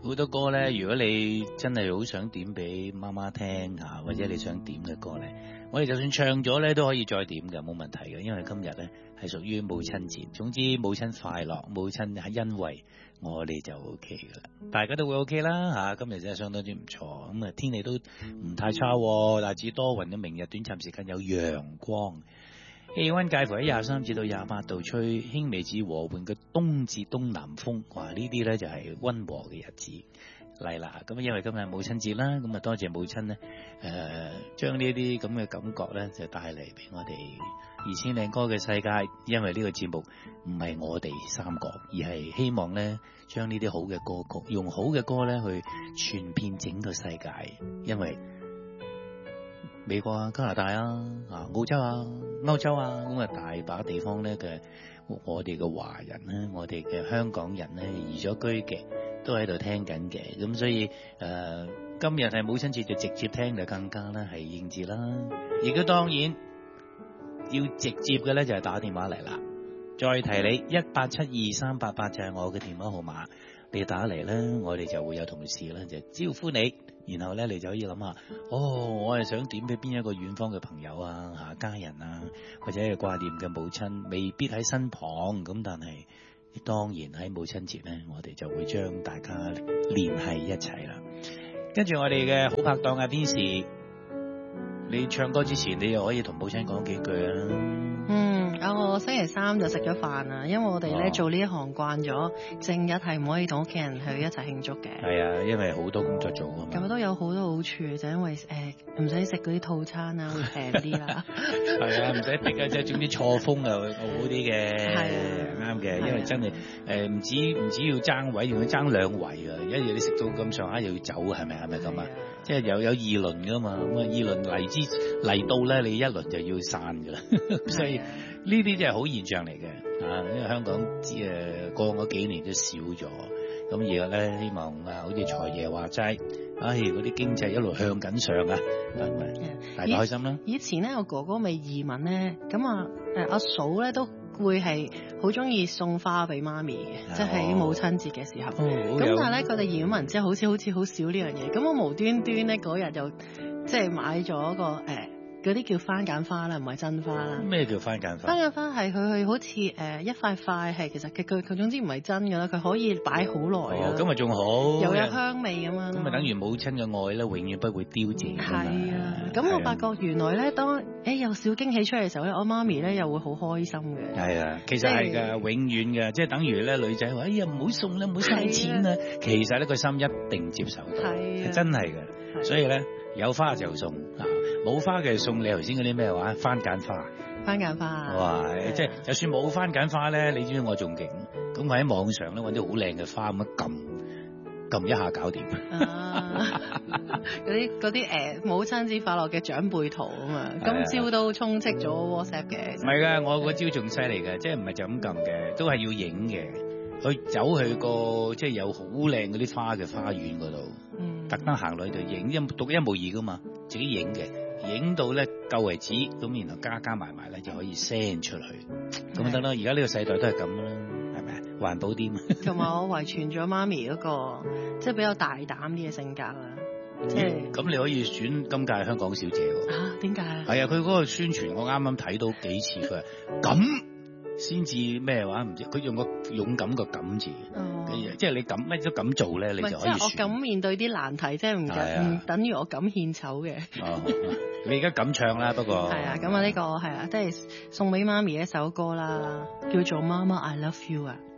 好多歌咧，如果你真係好想點俾媽媽聽嚇，或者你想點嘅歌咧，我哋就算唱咗咧都可以再點嘅，冇問題嘅。因為今日咧係屬於母親節，總之母親快樂，母親係欣慰，我哋就 O K 噶啦，大家都會 O K 啦嚇。今日真係相當之唔錯，咁啊天氣都唔太差，大致多雲嘅，明日短暫時間有陽光。氣溫介乎喺23至到28度，吹輕微至和緩嘅東至東南風。哇！呢啲咧就係溫和嘅日子嚟啦。咁因為今日母親節啦，咁啊多謝母親咧，將呢啲咁嘅感覺咧就帶嚟俾我哋2000靚歌嘅世界。因為呢個節目唔係我哋三個，而係希望咧將呢啲好嘅歌曲，用好嘅歌咧去傳遍整個世界。因為美國啊、加拿大啊、澳洲啊、歐洲啊，咁啊大把地方咧嘅，我哋嘅華人咧，我哋嘅香港人咧移咗居嘅，都喺度聽緊嘅。咁所以今日係母親節，就直接聽就更加啦，係應節啦。亦都當然要直接嘅咧，就係打電話嚟啦。再提你1872388就係我嘅電話號碼，你打嚟咧，我哋就會有同事咧就招呼你。然後咧，你就可以諗下，我係想點俾邊一個遠方嘅朋友啊、家人啊，或者係掛念嘅母親，未必喺身旁咁，但係當然喺母親節咧，我哋就會將大家聯繫一齊啦。跟住我哋嘅好拍檔啊，Vincy，你唱歌之前，你又可以同母親講幾句啊。 我星期三就食咗飯啦，因為我哋咧做呢一行慣咗，正日係唔可以同屋企人去一齊慶祝嘅。 係啊，因為好多工作做啊嘛。 咁都有好多好處，就因為唔使食嗰啲套餐啊，會平啲啦。係啊，唔使逼啊，即係總之錯峰啊會好啲嘅。係啊，啱嘅，因為真係唔止要爭位，仲要爭兩圍啊！一日你食到咁上下又要走，係咪咁啊？即係有二輪噶嘛，咁啊二輪嚟到咧，你一輪就要散噶啦，所以呢啲真係好現象嚟嘅，因為香港過嗰幾年都少咗，咁而家咧希望好似財爺話齋，嗰啲經濟一路向緊上啊，大家開心啦！ 以前咧我哥哥未移民咧，咁阿嫂咧都會係好中意送花俾媽咪嘅，即係喺母親節嘅時候。咁但係咧佢哋移民之後好似好少呢樣嘢，咁我無端端咧嗰日就即係買咗個嗰啲叫番梘花啦，唔係真花啦。咩叫番梘花？ 番梘花係佢好似一塊係其實佢總之唔係真㗎啦，佢可以擺好耐啊。 咁咪仲好， 又有香味咁樣。 咁咪等於母親嘅愛咧，永遠不會凋謝。 係啊，咁我發覺原來咧，當有小驚喜出嚟嘅時候咧，我媽咪咧又會好開心嘅。係啊，其實係㗎，永遠嘅，即係等於咧女仔話：哎呀唔好送啦，唔好嘥錢啊。其實呢個心一定接受到，係真係嘅。所以咧有花就送。冇花嘅送你頭先嗰啲咩話？番梘花， 番梘花。 哇！即係就算冇番梘花咧，你知唔知我仲勁？咁我喺網上咧揾啲好靚嘅花咁樣撳一下搞掂。 嗰啲母親節快樂嘅長輩圖啊嘛，今朝都充斥咗 WhatsApp 嘅。 唔係㗎，我嗰招仲犀利嘅，即係唔係就咁撳嘅，都係要影嘅。去走去個即係有好靚嗰啲花嘅花園嗰度，特登行落去度影，獨一無二㗎嘛，自己影嘅。影到咧夠為止，咁然後加埋咧就可以 send 出去，咁得啦。而家呢個世代都係咁啦，係咪啊？環保啲嘛。同埋我遺傳咗媽咪嗰個即係比較大膽啲嘅性格啦，即係。 咁你可以選今屆香港小姐喎。 點解？ 係啊，佢嗰個宣傳我啱啱睇到幾次，佢話咁先至咩話唔知，佢用個勇敢個敢字。即係你敢乜都敢做咧，你就可以。即係我敢面對啲難題，即係唔等於我敢獻醜嘅。 你而家敢唱啦，不過係啊，咁啊呢個係啊，即係送俾媽咪一首歌啦，叫做《媽媽 I Love You》啊。